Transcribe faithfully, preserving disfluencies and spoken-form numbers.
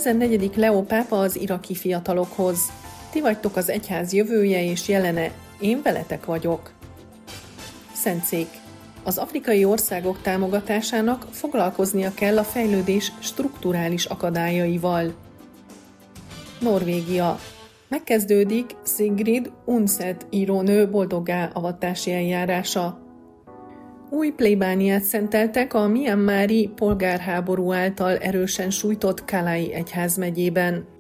tizennegyedik Leó pápa az iraki fiatalokhoz. Ti vagytok az egyház jövője és jelene, én veletek vagyok. Szentszék. Az afrikai országok támogatásának foglalkoznia kell a fejlődés strukturális akadályaival. Norvégia. Megkezdődik Sigrid Undset írónő boldoggá avatási eljárása. Új plébániát szenteltek a mianmári polgárháború által erősen sújtott Kalai egyházmegyében.